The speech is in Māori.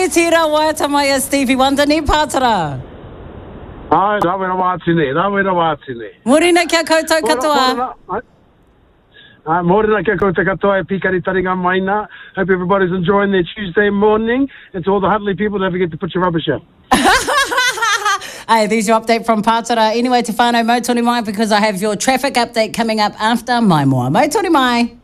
tira Waitamaia Stevie Wonder ni pātara. Ai, rawera wātine. Morena kia koutou katoa. Morena kia koutou katoa e Pikari Taringa Maina. Hope everybody's enjoying their Tuesday morning. And to all the Huddly people, don't forget to put your rubbish out. Hey, there's your update from Pātara. Anyway, te whānau, mau tōni mai, because I have your traffic update coming up after mai moa. Mau tōni mai.